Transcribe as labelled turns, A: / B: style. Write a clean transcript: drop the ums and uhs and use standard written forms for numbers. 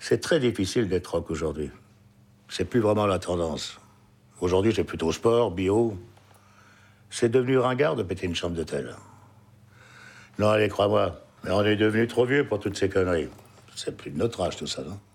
A: C'est très difficile d'être rock aujourd'hui. C'est plus vraiment la tendance. Aujourd'hui, c'est plutôt sport, bio. C'est devenu ringard de péter une chambre d'hôtel. Non, allez, crois-moi. Mais on est devenu trop vieux pour toutes ces conneries. C'est plus de notre âge, tout ça, non?